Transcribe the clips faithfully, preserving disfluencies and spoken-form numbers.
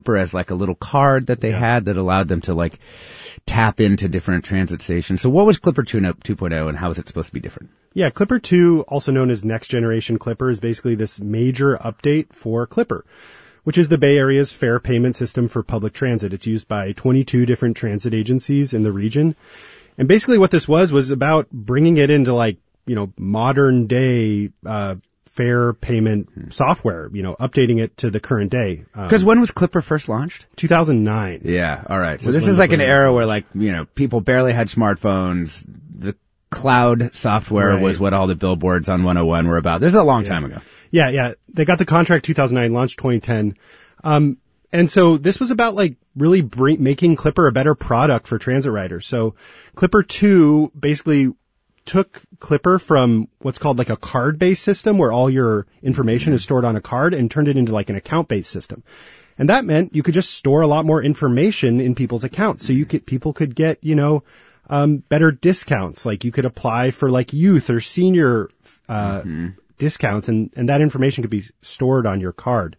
Clipper as like a little card that they yeah. had that allowed them to like tap into different transit stations. So what was Clipper two point oh and how is it supposed to be different? Yeah, Clipper two, also known as Next Generation Clipper, is basically this major update for Clipper, which is the Bay Area's fare payment system for public transit. It's used by twenty-two different transit agencies in the region. And basically what this was was about bringing it into like, you know, modern day uh fare payment hmm. software, you know, updating it to the current day. Because um, when was Clipper first launched? two thousand nine. Yeah, all right. So this is like an era where like, you know, people barely had smartphones. The cloud software right. was what all the billboards on one oh one were about. This is a long yeah. time ago. Yeah, yeah. They got the contract two thousand nine, launched twenty ten. Um, and so this was about like really bring, making Clipper a better product for transit riders. So Clipper two basically took Clipper from what's called like a card-based system where all your information is stored on a card and turned it into like an account-based system. And that meant you could just store a lot more information in people's accounts. So you could, people could get, you know, um, better discounts. Like you could apply for like youth or senior, uh, mm-hmm. discounts and, and that information could be stored on your card.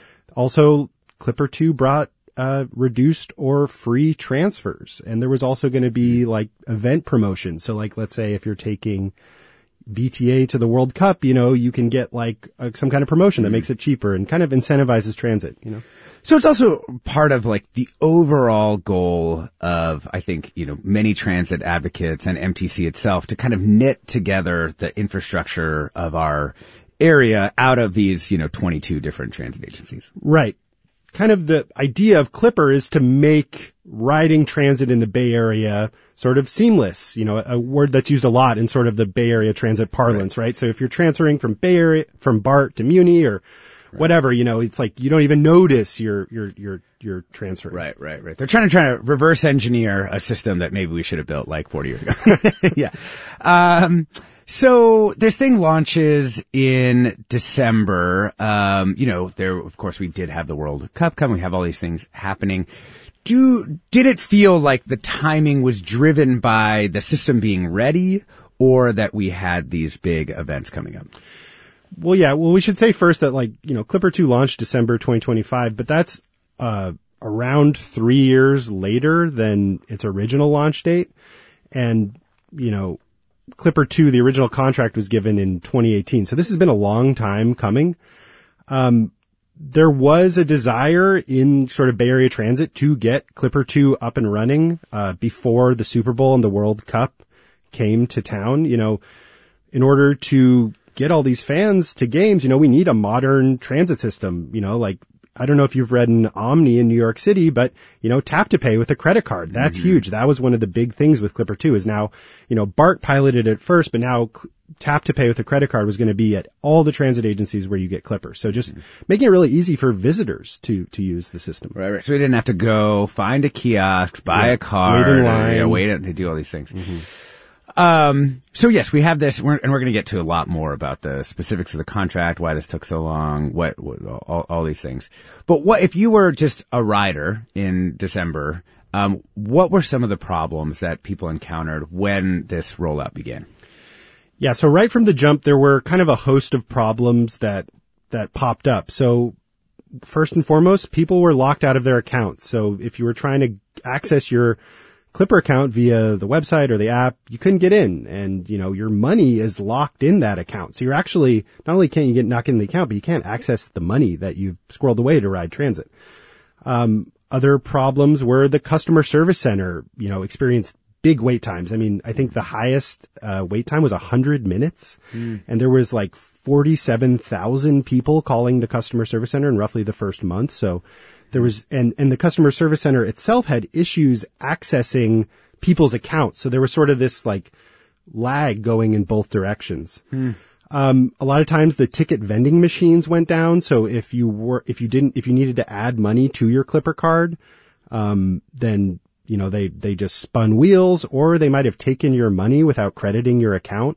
Also, Clipper two brought uh reduced or free transfers. And there was also going to be like event promotion. So like, let's say if you're taking V T A to the World Cup, you know, you can get like uh, some kind of promotion that makes it cheaper and kind of incentivizes transit, you know. So it's also part of like the overall goal of, I think, you know, many transit advocates and M T C itself to kind of knit together the infrastructure of our area out of these, you know, twenty-two different transit agencies. Right. Kind of the idea of Clipper is to make riding transit in the Bay Area sort of seamless, you know, a word that's used a lot in sort of the Bay Area transit parlance, right? right? So if you're transferring from Bay Area, from BART to Muni or right. whatever, you know, it's like you don't even notice you're, you're, you're, you're transferring. Right, right, right. They're trying to try to reverse engineer a system that maybe we should have built like forty years ago. yeah. Um, So this thing launches in December. Um, you know, there, of course, we did have the World Cup come. We have all these things happening. Do, did it feel like the timing was driven by the system being ready or that we had these big events coming up? Well, yeah. Well, we should say first that like, you know, Clipper two launched December twenty twenty-five, but that's, uh, around three years later than its original launch date. And, you know, Clipper two, the original contract was given in twenty eighteen. So this has been a long time coming. Um, there was a desire in sort of Bay Area Transit to get Clipper two up and running, uh, before the Super Bowl and the World Cup came to town. You know, in order to get all these fans to games, you know, we need a modern transit system, you know, like, I don't know if you've read an Omni in New York City, but, you know, tap to pay with a credit card. That's mm-hmm. huge. That was one of the big things with Clipper two is now, you know, BART piloted it first, but now cl- tap to pay with a credit card was going to be at all the transit agencies where you get Clipper. So just mm-hmm. making it really easy for visitors to, to use the system. Right, right. So we didn't have to go find a kiosk, buy yeah. a card, wait in line. Or, wait, they do all these things. Mm-hmm. Um, so yes, we have this, we're, and we're going to get to a lot more about the specifics of the contract, why this took so long, what, what all, all these things. But what, if you were just a rider in December, um, what were some of the problems that people encountered when this rollout began? Yeah, so right from the jump, there were kind of a host of problems that, that popped up. So first and foremost, people were locked out of their accounts. So if you were trying to access your Clipper account via the website or the app, you couldn't get in, and you know your money is locked in that account. So you're actually not only can't you get knocked in the account, but you can't access the money that you've squirreled away to ride transit. Um, other problems were the customer service center, you know, experienced big wait times. I mean, I think the highest uh, wait time was one hundred minutes, mm. and there was like forty-seven thousand people calling the customer service center in roughly the first month. So there was, and, and the customer service center itself had issues accessing people's accounts. So there was sort of this like lag going in both directions. Mm. Um, a lot of times the ticket vending machines went down. So if you were, if you didn't, if you needed to add money to your Clipper card, um, then, you know, they, they just spun wheels, or they might have taken your money without crediting your account.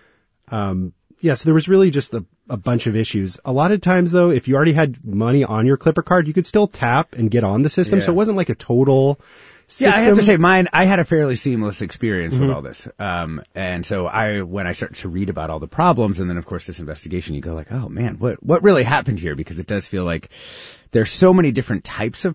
Um, yeah, so there was really just a, a bunch of issues. A lot of times, though, if you already had money on your Clipper card, you could still tap and get on the system. Yeah. So it wasn't like a total system. Yeah, I have to say, mine, I had a fairly seamless experience mm-hmm. with all this. Um, and so I, when I started to read about all the problems, and then, of course, this investigation, you go like, oh, man, what, what really happened here? Because it does feel like there's so many different types of